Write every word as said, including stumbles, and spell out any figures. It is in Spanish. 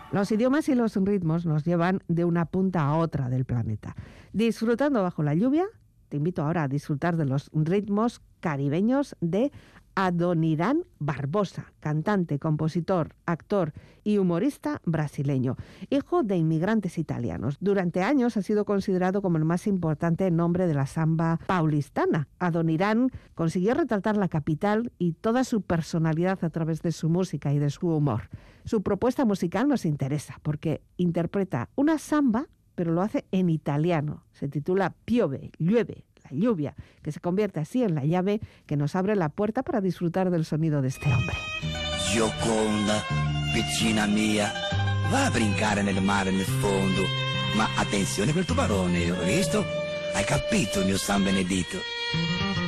Los idiomas y los ritmos nos llevan de una punta a otra del planeta. Disfrutando bajo la lluvia, te invito ahora a disfrutar de los ritmos caribeños de Adoniran Barbosa, cantante, compositor, actor y humorista brasileño, hijo de inmigrantes italianos. Durante años ha sido considerado como el más importante nombre de la samba paulistana. Adoniran consiguió retratar la capital y toda su personalidad a través de su música y de su humor. Su propuesta musical nos interesa porque interpreta una samba, pero lo hace en italiano. Se titula Piove, llueve, la lluvia, que se convierte así en la llave que nos abre la puerta para disfrutar del sonido de este hombre. Gioconda, piccina mia, va a brincare nel mare nel fondo, ma attenzione quel tubarone, hai visto? Hai capito, mio San Benedito?